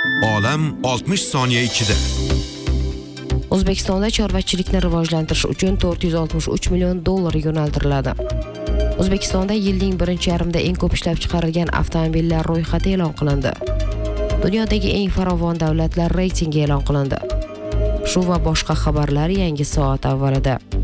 Olam 60 soniya ichida. O'zbekistonda chorvachilikni rivojlantirish uchun 463 million dollar yo'naltiriladi. O'zbekistonda yilning birinchi yarmida eng ko'p ishlab chiqarilgan avtomobillar ro'yxati e'lon qilindi. Dunyodagi eng farovon davlatlar reytingi e'lon qilindi. Shu va boshqa xabarlar yangi soat avvalida.